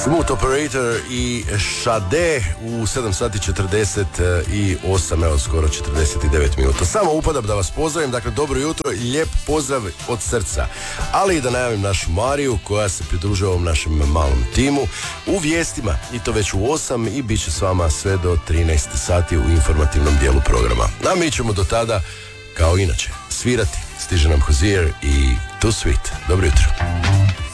Smooth Operator i Sade u 7 sati 48, evo skoro 49 minuta. Samo upadam da vas pozdravim, dakle dobro jutro i lijep pozdrav od srca. Ali i da najavim našu Mariju koja se pridružuje ovom našem malom timu u vijestima i to već u 8 i bit će s vama sve do 13 sati u informativnom dijelu programa. A mi ćemo do tada, kao inače, svirati. Stiže nam Hozier i Too Sweet. Dobro jutro.